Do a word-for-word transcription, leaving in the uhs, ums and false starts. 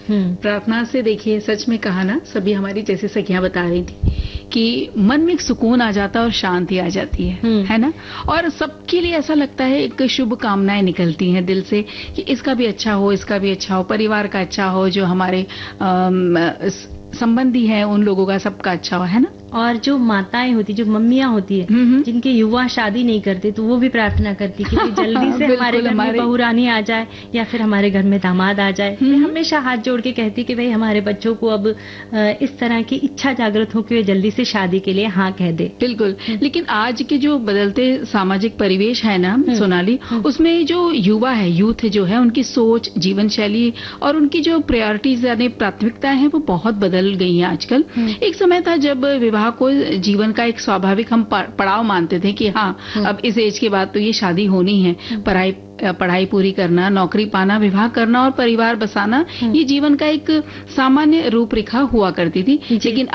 प्रार्थना से देखिए, सच में कहा ना, सभी हमारी जैसे सखियां बता रही थी कि मन में एक सुकून आ जाता है और शांति आ जाती है, है ना। और सबके लिए ऐसा लगता है, एक शुभ कामनाएं निकलती हैं दिल से कि इसका भी अच्छा हो, इसका भी अच्छा हो, परिवार का अच्छा हो, जो हमारे संबंधी हैं उन लोगों का सबका अच्छा हो, है ना। और जो माताएं होती, जो मम्मियां होती है, जिनके युवा शादी नहीं करते, तो वो भी प्रार्थना करती कि जल्दी से हमारे घर में बहू रानी आ जाए या फिर हमारे घर में दामाद आ जाए। वे हमेशा हाथ जोड़ के कहती कि भाई हमारे बच्चों को अब इस तरह की इच्छा जागृत हो कि वे जल्दी से शादी के लिए हाँ कह दे। बिल्कुल। लेकिन आज के जो बदलते सामाजिक परिवेश है ना सोनाली, उसमें जो युवा है, यूथ जो है, उनकी सोच, जीवन शैली और उनकी जो प्रायोरिटीज यानी प्राथमिकताएं हैं वो बहुत बदल गई हैं आजकल। एक समय था जब विवाह को जीवन का एक स्वाभाविक हम पड़ाव मानते थे कि हाँ, अब इस एज के बाद तो ये शादी होनी है, पढ़ाई पढ़ाई पूरी करना, नौकरी पाना, विवाह करना और परिवार बसाना, ये जीवन का एक सामान्य रूपरेखा हुआ करती थी। लेकिन